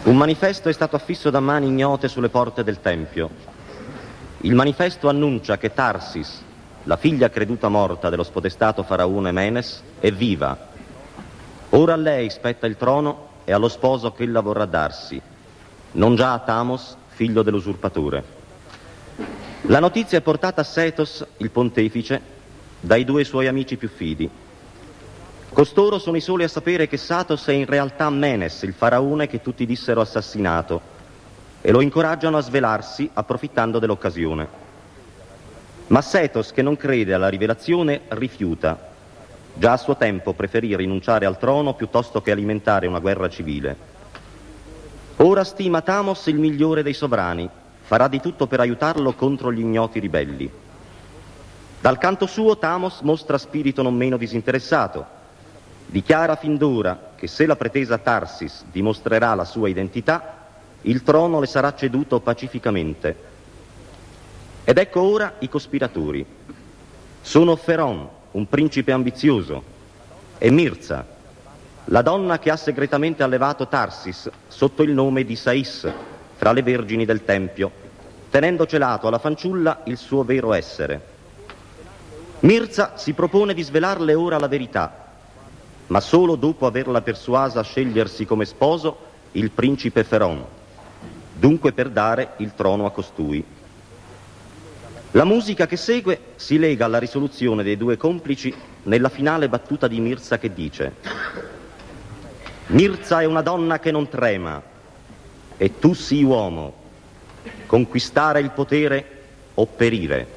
Un manifesto è stato affisso da mani ignote sulle porte del Tempio. Il manifesto annuncia che Tarsis, la figlia creduta morta dello spodestato faraone Menes, è viva. Ora a lei spetta il trono e allo sposo che ella vorrà darsi, non già a Thamos, figlio dell'usurpatore. La notizia è portata a Setos, il pontefice, dai due suoi amici più fidi. Costoro sono i soli a sapere che Satos è in realtà Menes, il faraone che tutti dissero assassinato, e lo incoraggiano a svelarsi approfittando dell'occasione. Ma Setos, che non crede alla rivelazione, rifiuta. Già a suo tempo preferì rinunciare al trono piuttosto che alimentare una guerra civile. Ora stima Thamos il migliore dei sovrani, farà di tutto per aiutarlo contro gli ignoti ribelli. Dal canto suo Thamos mostra spirito non meno disinteressato. Dichiara fin d'ora che se la pretesa Tarsis dimostrerà la sua identità, il trono le sarà ceduto pacificamente. Ed ecco ora i cospiratori. Sono Feron, un principe ambizioso, e Mirza, la donna che ha segretamente allevato Tarsis sotto il nome di Sais, fra le vergini del Tempio, tenendo celato alla fanciulla il suo vero essere. Mirza si propone di svelarle ora la verità, ma solo dopo averla persuasa a scegliersi come sposo il principe Feron, dunque per dare il trono a costui. La musica che segue si lega alla risoluzione dei due complici nella finale battuta di Mirza che dice: Mirza è una donna che non trema, e tu sii uomo, conquistare il potere o perire.